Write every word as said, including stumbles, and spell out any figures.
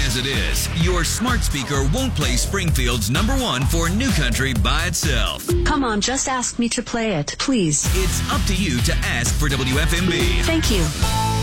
As it is, your smart speaker won't play Springfield's number one for New Country by itself. Come on, just ask me to play it, please. It's up to you to ask for W F M B. Thank you.